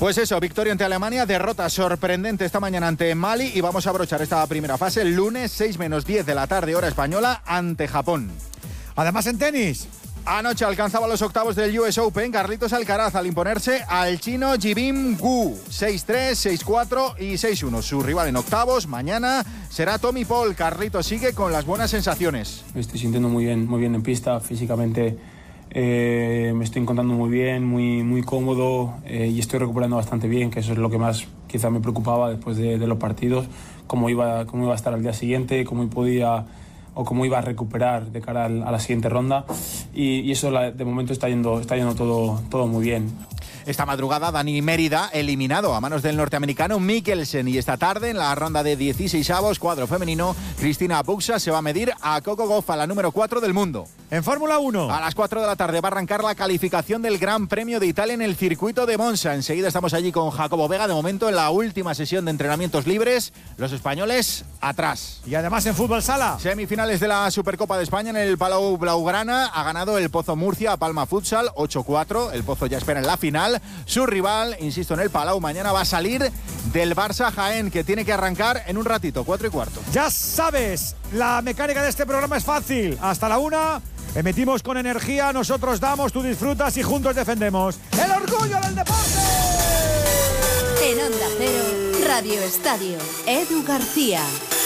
Pues eso, victoria ante Alemania, derrota sorprendente esta mañana ante Mali y vamos a abrochar esta primera fase el lunes 6:10 de la tarde, hora española, ante Japón. Además en tenis. Anoche alcanzaba los octavos del US Open Carlitos Alcaraz al imponerse al chino Jibin Gu, 6-3, 6-4 y 6-1. Su rival en octavos mañana será Tommy Paul. Carlitos sigue con las buenas sensaciones. Me estoy sintiendo muy bien en pista, físicamente me estoy encontrando muy bien, muy cómodo y estoy recuperando bastante bien, que eso es lo que más quizá me preocupaba después de los partidos, cómo iba a estar al día siguiente, cómo iba a recuperar de cara a la siguiente ronda y eso de momento está yendo todo muy bien. Esta madrugada Dani Mérida eliminado a manos del norteamericano Mikkelsen y esta tarde en la ronda de 16avos cuadro femenino Cristina Buxa se va a medir a Coco Gauff, la número 4 del mundo. En Fórmula 1. A las 4 de la tarde va a arrancar la calificación del Gran Premio de Italia en el circuito de Monza. Enseguida estamos allí con Jacobo Vega. De momento en la última sesión de entrenamientos libres, los españoles atrás. Y además en fútbol sala. Semifinales de la Supercopa de España en el Palau Blaugrana. Ha ganado el Pozo Murcia a Palma Futsal 8-4. El Pozo ya espera en la final. Su rival, insisto, en el Palau mañana va a salir del Barça Jaén, que tiene que arrancar en un ratito, 4:15. Ya sabes, la mecánica de este programa es fácil. Hasta la 1, emitimos con energía, nosotros damos, tú disfrutas y juntos defendemos el orgullo del deporte. En Onda Cero, Radio Estadio, Edu García.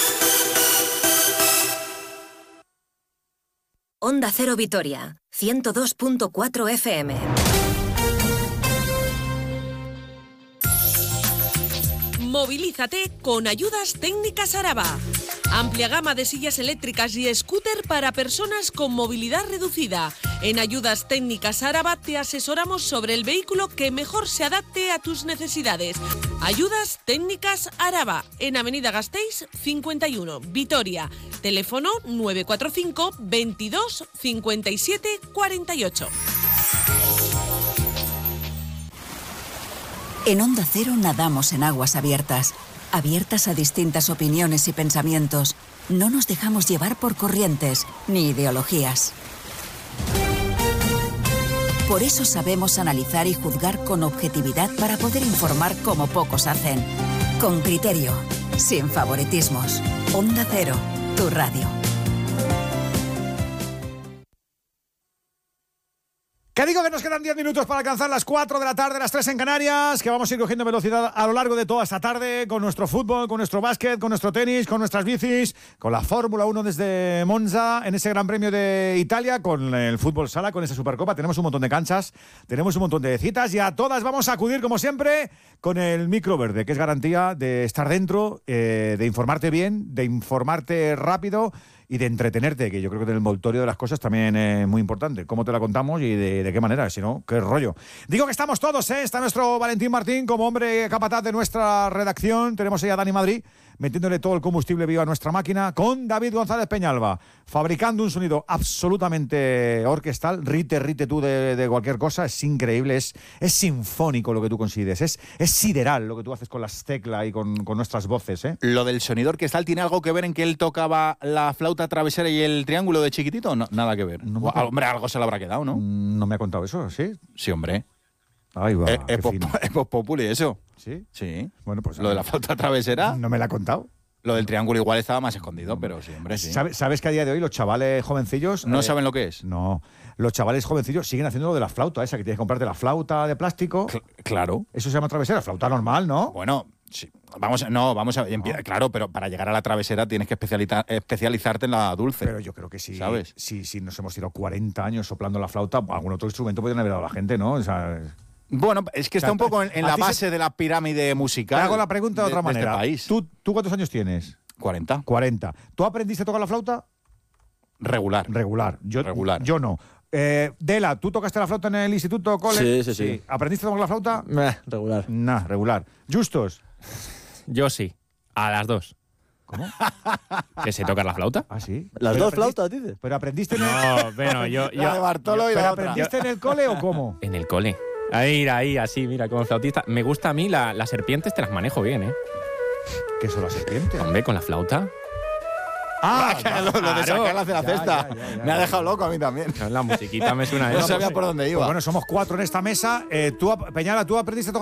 Onda Cero Vitoria, 102.4 FM. Movilízate con Ayudas Técnicas Araba. Amplia gama de sillas eléctricas y scooter para personas con movilidad reducida. En Ayudas Técnicas Araba te asesoramos sobre el vehículo que mejor se adapte a tus necesidades. Ayudas Técnicas Araba, en Avenida Gasteiz 51, Vitoria. Teléfono 945 22 57 48. En Onda Cero nadamos en aguas abiertas, abiertas a distintas opiniones y pensamientos. No nos dejamos llevar por corrientes ni ideologías. Por eso sabemos analizar y juzgar con objetividad para poder informar como pocos hacen. Con criterio, sin favoritismos. Onda Cero, tu radio. Que digo que nos quedan 10 minutos para alcanzar las 4 de la tarde, las 3 en Canarias, que vamos a ir cogiendo velocidad a lo largo de toda esta tarde con nuestro fútbol, con nuestro básquet, con nuestro tenis, con nuestras bicis, con la Fórmula 1 desde Monza, en ese Gran Premio de Italia, con el fútbol sala, con esa Supercopa. Tenemos un montón de canchas, tenemos un montón de citas y a todas vamos a acudir, como siempre, con el micro verde, que es garantía de estar dentro, de informarte bien, de informarte rápido y de entretenerte, que yo creo que en el envoltorio de las cosas también es muy importante. Cómo te la contamos y de qué manera, si no, qué rollo. Digo que estamos todos, ¿eh? Está nuestro Valentín Martín como hombre capataz de nuestra redacción. Tenemos ahí a Dani Madrid metiéndole todo el combustible vivo a nuestra máquina, con David González Peñalba, fabricando un sonido absolutamente orquestal, rite tú de cualquier cosa. Es increíble, es sinfónico lo que tú consigues, es sideral lo que tú haces con las teclas y con nuestras voces, ¿eh? ¿Lo del sonido orquestal tiene algo que ver en que él tocaba la flauta travesera y el triángulo de chiquitito? No, nada que ver. Hombre, algo se le habrá quedado, ¿no? No me ha contado eso, ¿sí? Sí, hombre. Ahí va, es Voz Populi eso. ¿Sí? Sí. Bueno, pues lo de la flauta travesera. No me la ha contado. Lo del triángulo igual estaba más escondido, pero sí, hombre, sí. ¿Sabes que a día de hoy los chavales jovencillos... ¿No saben lo que es? No. Los chavales jovencillos siguen haciendo lo de la flauta esa, que tienes que comprarte la flauta de plástico. Claro. Eso se llama travesera, flauta normal, ¿no? Bueno, sí. Vamos a... Claro, pero para llegar a la travesera tienes que especializarte en la dulce. Pero yo creo que sí. ¿Sabes? Si nos hemos tirado 40 años soplando la flauta, algún otro instrumento podrían haber dado a la gente, ¿no? O sea... Bueno, es que está un poco en la base de la pirámide musical. Te hago la pregunta de otra manera. Este país. ¿Tú cuántos años tienes? 40. 40. ¿Tú aprendiste a tocar la flauta? Regular. Yo no. Dela, ¿tú tocaste la flauta en el instituto, cole? Sí. ¿Aprendiste a tocar la flauta? Regular. Regular. ¿Justos? Yo sí. A las 2. ¿Cómo? ¿Que se toca la flauta? Ah, sí. ¿Las dos flautas, dices? ¿Pero aprendiste en el... No, bueno, yo... La de Bartolo y la otra. ¿Aprendiste en el cole o cómo? En el cole. Ahí, así, mira, como flautista. Me gusta a mí, las serpientes te las manejo bien, ¿eh? ¿Qué son las serpientes? Hombre, con la flauta. Lo de sacarlas de la cesta. Me ha dejado loco a mí también. La musiquita me suena eso. No sabía por dónde iba. Pues bueno, somos 4 en esta mesa. Peñala, ¿tú aprendiste a tocar